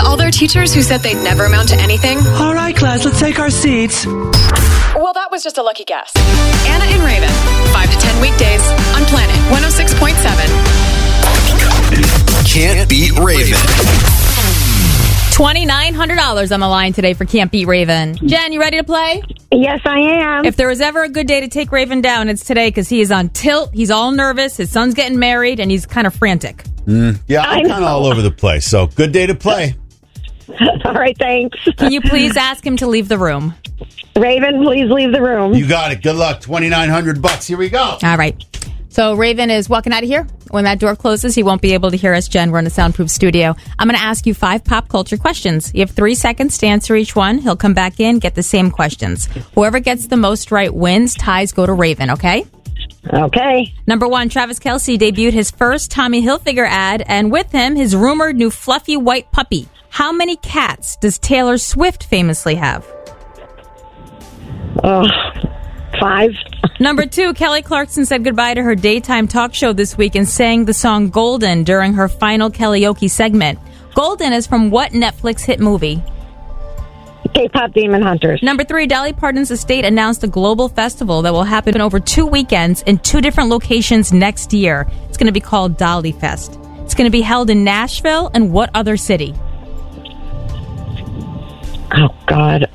All their teachers who said they'd never amount to anything? All right, class, let's take our seats. Well, that was just a lucky guess. Anna and Raven, 5 to 10 weekdays on Planet 106.7. Can't Beat Raven. $2,900 on the line today for Can't Beat Raven. Jen, you ready to play? Yes, I am. If there was ever a good day to take Raven down, it's today because he is on tilt. He's all nervous. His son's getting married, and he's kind of frantic. Yeah, I'm kind of all over the place. So, good day to play. All right, thanks. Can you please ask him to leave the room? Raven, please leave the room. You got it. Good luck. $2,900. Here we go. All right. So Raven is walking out of here. When that door closes, he won't be able to hear us, Jen. We're in a soundproof studio. I'm going to ask you 5 pop culture questions. You have 3 seconds to answer each one. He'll come back in, get the same questions. Whoever gets the most right wins. Ties go to Raven, okay? Okay. Number 1, Travis Kelce debuted his first Tommy Hilfiger ad, and with him, his rumored new fluffy white puppy. How many cats does Taylor Swift famously have? 5. Number 2, Kelly Clarkson said goodbye to her daytime talk show this week and sang the song Golden during her final karaoke segment. Golden is from what Netflix hit movie? K-pop Demon Hunters. Number 3, Dolly Parton's estate announced a global festival that will happen over 2 weekends in 2 different locations next year. It's going to be called Dolly Fest. It's going to be held in Nashville and what other city? Oh, God.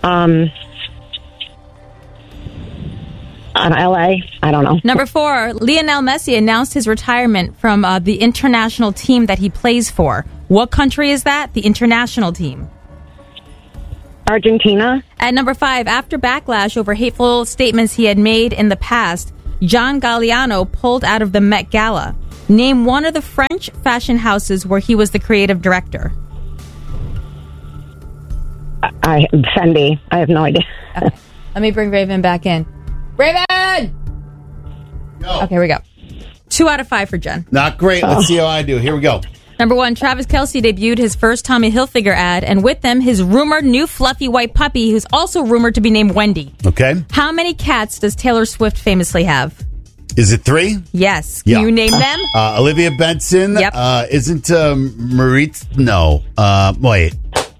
LA? I don't know. Number 4, Lionel Messi announced his retirement from the international team that he plays for. What country is that? The international team. Argentina. At number 5, after backlash over hateful statements he had made in the past, John Galliano pulled out of the Met Gala. Name one of the French fashion houses where he was the creative director. Fendi. I have no idea. Okay. Let me bring Raven back in. Raven! Go. Okay, here we go. 2 out of 5 for Jen. Not great. Let's see how I do. Here we go. Number 1, Travis Kelce debuted his first Tommy Hilfiger ad, and with them, his rumored new fluffy white puppy, who's also rumored to be named Wendy. Okay. How many cats does Taylor Swift famously have? Is it 3? Yes. Can you name them? Olivia Benson. Yep. Isn't Maritz? No. Wait.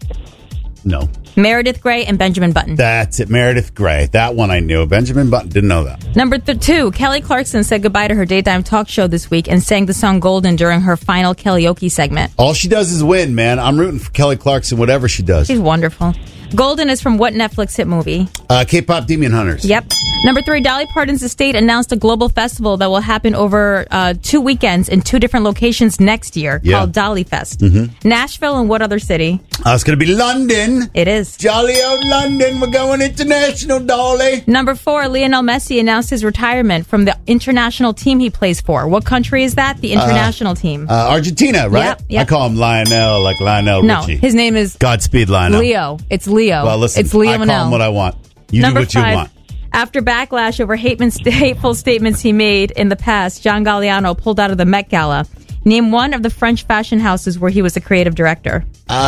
No. Meredith Grey and Benjamin Button. That's it. Meredith Grey. That one I knew. Benjamin Button didn't know that. Number 2, Kelly Clarkson said goodbye to her daytime talk show this week and sang the song Golden during her final karaoke segment. All she does is win, man. I'm rooting for Kelly Clarkson, whatever she does. She's wonderful. Golden is from what Netflix hit movie? K-pop Demon Hunters. Yep. Number 3, Dolly Parton's estate announced a global festival that will happen over 2 weekends in 2 different locations next year called Dolly Fest. Mm-hmm. Nashville and what other city? It's going to be London. It is. Jolly old London. We're going international, Dolly. Number 4, Lionel Messi announced his retirement from the international team he plays for. What country is that? The international team. Argentina, right? Yep. I call him Lionel, like Lionel Richie. No, his name is Godspeed, Lionel. Leo. It's Leo. Well, listen, it's Leo I call Manel. him what I want. You Number do what 5, you want. After backlash over hateful statements he made in the past, John Galliano pulled out of the Met Gala. Name one of the French fashion houses where he was the creative director.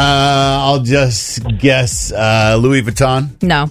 I'll just guess Louis Vuitton. No.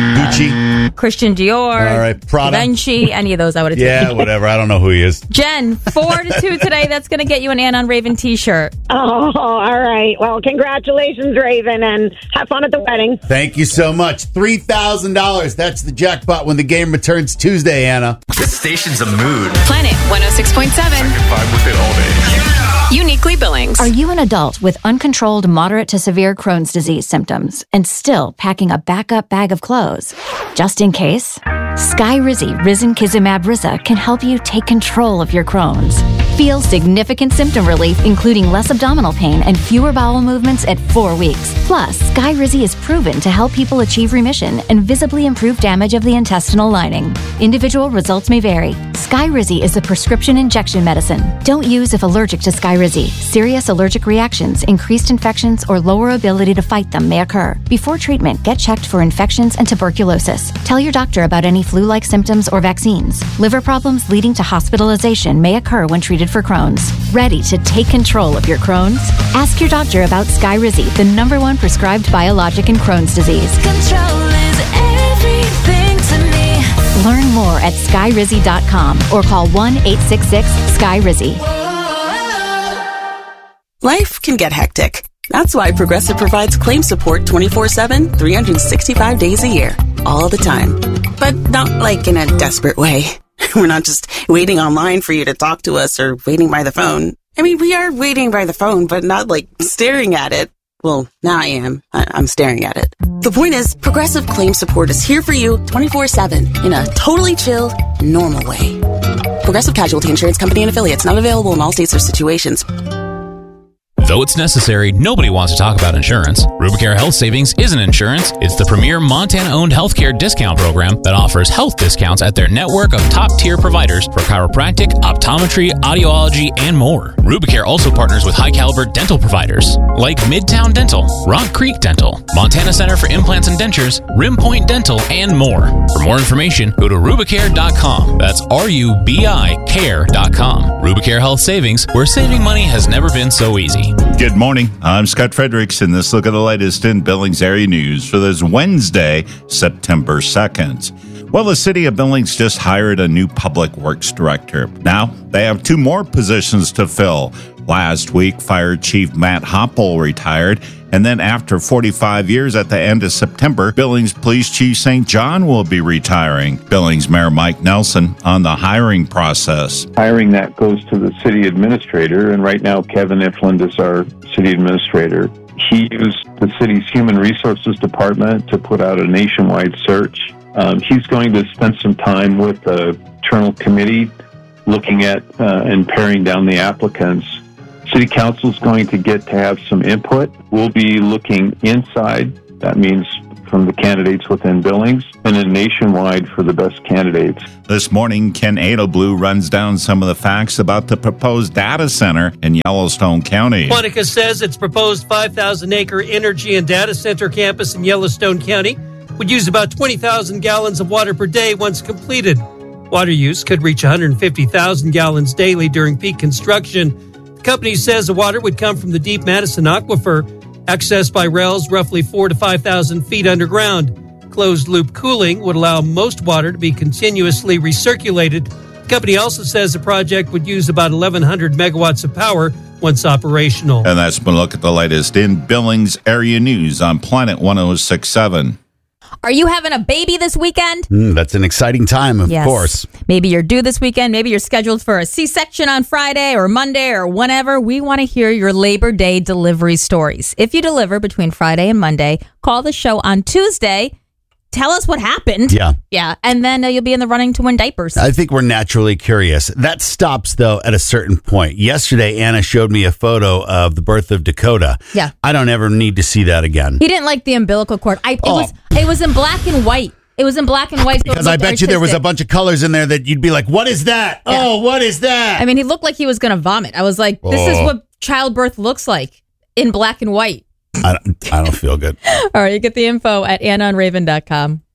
Gucci. Christian Dior. All right, Prada. Givenchy. Any of those I would have taken. Yeah, whatever. I don't know who he is. Jen, 4-2 today. That's going to get you an Ann on Raven t-shirt. Oh, all right. Well, congratulations, Raven, and have fun at the wedding. Thank you so much. $3,000. That's the jackpot when the game returns Tuesday, Anna. This station's a mood. Planet 106.7. Vibe with it all day. Uniquely Billings. Are you an adult with uncontrolled moderate to severe Crohn's disease symptoms and still packing a backup bag of clothes? Just in case, Skyrizi Risankizumab Riza can help you take control of your Crohn's. Feel significant symptom relief, including less abdominal pain and fewer bowel movements at 4 weeks. Plus, Skyrizi is proven to help people achieve remission and visibly improve damage of the intestinal lining. Individual results may vary. Skyrizi is a prescription injection medicine. Don't use if allergic to Skyrizi. Serious allergic reactions, increased infections, or lower ability to fight them may occur. Before treatment, get checked for infections and tuberculosis. Tell your doctor about any flu-like symptoms or vaccines. Liver problems leading to hospitalization may occur when treated for Crohn's. Ready to take control of your Crohn's? Ask your doctor about Skyrizi, the #1 prescribed biologic in Crohn's disease. Control is everything to me. Learn more at skyrizi.com or call 1-866-SKYRIZI. Life can get hectic. That's why Progressive provides claim support 24/7, 365 days a year, all the time. But not like in a desperate way. We're not just waiting online for you to talk to us or waiting by the phone. I mean, we are waiting by the phone, but not like staring at it. Well, now I am. I'm staring at it. The point is, Progressive Claim Support is here for you 24/7 in a totally chill, normal way. Progressive Casualty Insurance Company and Affiliates, not available in all states or situations. Though it's necessary, nobody wants to talk about insurance. Rubicare Health Savings isn't insurance. It's the premier Montana-owned healthcare discount program that offers health discounts at their network of top-tier providers for chiropractic, optometry, audiology, and more. Rubicare also partners with high-caliber dental providers like Midtown Dental, Rock Creek Dental, Montana Center for Implants and Dentures, Rim Point Dental, and more. For more information, go to rubicare.com. That's RUBI care.com. Rubicare Health Savings, where saving money has never been so easy. Good morning. I'm Scott Fredericks, and this look at the latest in Billings area news for this Wednesday, September 2nd. Well, the city of Billings just hired a new public works director. Now, they have 2 more positions to fill. Last week, Fire Chief Matt Hoppel retired, and then after 45 years at the end of September, Billings Police Chief St. John will be retiring. Billings Mayor Mike Nelson on the hiring process. Hiring that goes to the city administrator, and right now Kevin Ifland is our city administrator. He used the city's Human Resources Department to put out a nationwide search. He's going to spend some time with the internal committee looking at and paring down the applicants. City Council is going to get to have some input. We'll be looking inside. That means from the candidates within Billings, and then nationwide for the best candidates. This morning, Ken Adelblue runs down some of the facts about the proposed data center in Yellowstone County. Quantica says its proposed 5,000-acre energy and data center campus in Yellowstone County would use about 20,000 gallons of water per day once completed. Water use could reach 150,000 gallons daily during peak construction. The company says the water would come from the deep Madison Aquifer, accessed by rails roughly 4,000 to 5,000 feet underground. Closed-loop cooling would allow most water to be continuously recirculated. The company also says the project would use about 1,100 megawatts of power once operational. And that's been a look at the latest in Billings area news on Planet 106.7. Are you having a baby this weekend? That's an exciting time, of course. Maybe you're due this weekend. Maybe you're scheduled for a C-section on Friday or Monday or whenever. We want to hear your Labor Day delivery stories. If you deliver between Friday and Monday, call the show on Tuesday. Tell us what happened. Yeah. And then you'll be in the running to win diapers. I think we're naturally curious. That stops, though, at a certain point. Yesterday, Anna showed me a photo of the birth of Dakota. Yeah. I don't ever need to see that again. He didn't like the umbilical cord. It was in black and white. It was in black and white. Because I bet you there was a bunch of colors in there that you'd be like, what is that? Yeah. Oh, what is that? I mean, he looked like he was going to vomit. I was like, this is what childbirth looks like in black and white. I don't feel good. All right, you get the info at AnnaOnRaven.com.